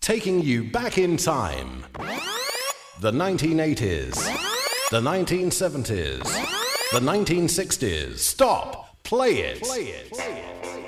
taking you back in time. The 1980s, the 1970s, the 1960s. Stop! Play it!